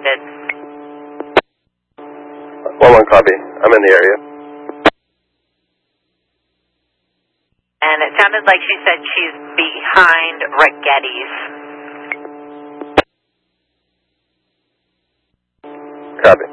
suspected. 1-1 copy. I'm in the area. And it sounded like she said she's behind Rigetti's. Copy.